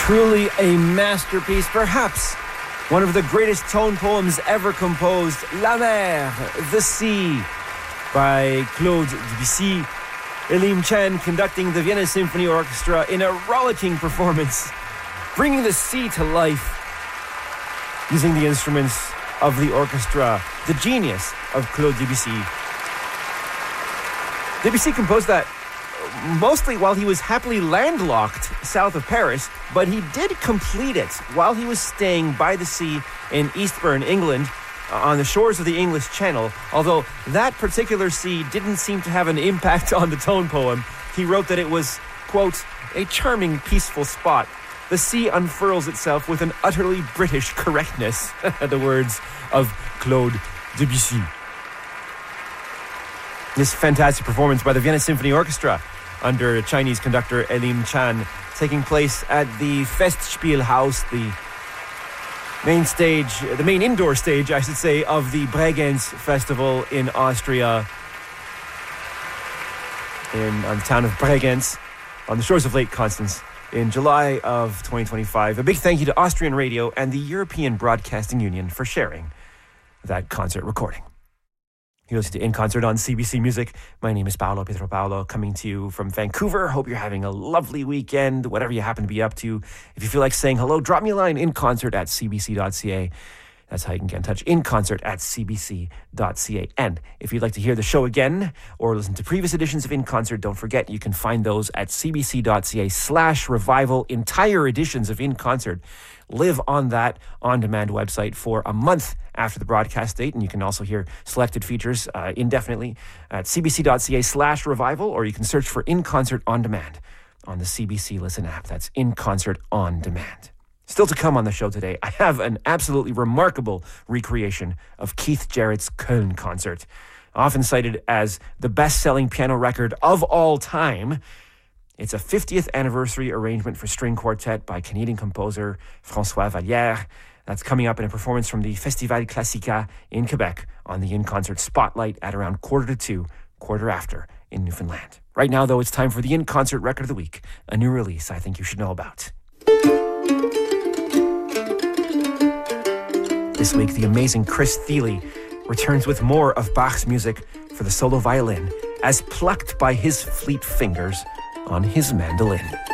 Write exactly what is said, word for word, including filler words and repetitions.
Truly a masterpiece, perhaps one of the greatest tone poems ever composed, La Mer, The Sea, by Claude Debussy. Elim Chan conducting the Vienna Symphony Orchestra in a rollicking performance, bringing the sea to life using the instruments of the orchestra, the genius of Claude Debussy. Debussy composed that mostly while he was happily landlocked south of Paris, but he did complete it while he was staying by the sea in Eastbourne, England, on the shores of the English Channel. Although that particular sea didn't seem to have an impact on the tone poem, he wrote that it was, quote, a charming, peaceful spot. The sea unfurls itself with an utterly British correctness. The words of Claude Debussy. This fantastic performance by the Vienna Symphony Orchestra under Chinese conductor Elim Chan, taking place at the Festspielhaus, the main stage, the main indoor stage, I should say, of the Bregenz Festival in Austria, in on the town of Bregenz, on the shores of Lake Constance, in July of twenty twenty-five. A big thank you to Austrian Radio and the European Broadcasting Union for sharing that concert recording. You listen to In Concert on C B C Music. My name is Paolo Pietro Paolo, coming to you from Vancouver. Hope you're having a lovely weekend, whatever you happen to be up to. If you feel like saying hello, drop me a line, inconcert at c b c dot c a. That's how you can get in touch, inconcert at c b c dot c a. And if you'd like to hear the show again or listen to previous editions of In Concert, don't forget you can find those at c b c dot c a slash revival. Entire editions of In Concert live on that on-demand website for a month after the broadcast date, and you can also hear selected features uh, indefinitely at c b c dot c a slash revival, or you can search for In Concert On Demand on the C B C Listen app. That's In Concert On Demand. Still to come on the show today, I have an absolutely remarkable recreation of Keith Jarrett's Köln concert, often cited as the best-selling piano record of all time. It's a fiftieth anniversary arrangement for string quartet by Canadian composer François Vallière. That's coming up in a performance from the Festival Classica in Quebec on the In Concert Spotlight at around quarter to two, quarter after in Newfoundland. Right now, though, it's time for the In Concert Record of the Week, a new release I think you should know about. This week, the amazing Chris Thile returns with more of Bach's music for the solo violin, as plucked by his fleet fingers on his mandolin.